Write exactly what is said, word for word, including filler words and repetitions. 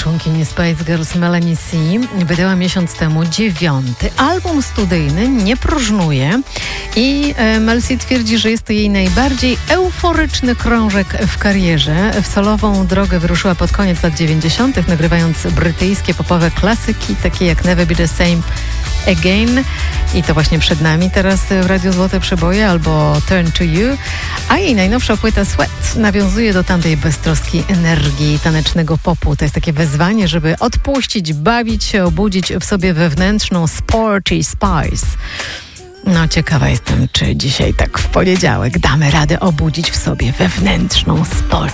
członkini Spice Girls Melanie C wydała miesiąc temu dziewiąty album studyjny, nie próżnuje i e, Mel C twierdzi, że jest to jej najbardziej euforyczny krążek w karierze. W solową drogę wyruszyła pod koniec lat dziewięćdziesiątych, nagrywając brytyjskie popowe klasyki, takie jak Never Be The Same Again i to właśnie przed nami teraz w Radiu Złote Przeboje albo Turn To You, a jej najnowsza płyta Sweat nawiązuje do tamtej beztroskiej energii tanecznego popu. To jest takie wezwanie, żeby odpuścić, bawić się, obudzić w sobie wewnętrzną sporty spice. No ciekawa jestem, czy dzisiaj tak w poniedziałek damy radę obudzić w sobie wewnętrzną sport.